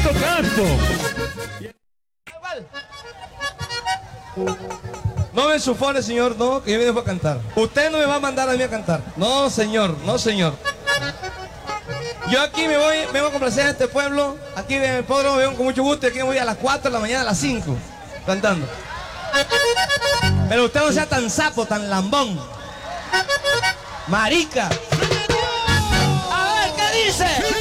Alberto Campo. No me sufone, señor, no, que yo vine a cantar. Usted no me va a mandar a mí a cantar. No, señor, no, señor. Yo aquí vengo a complacer a este pueblo. Aquí en el podro vengo con mucho gusto y aquí me voy a las 4 de la mañana, a las 5, cantando. Pero usted no sea tan sapo, tan lambón. Marica. A ver, ¿qué dice?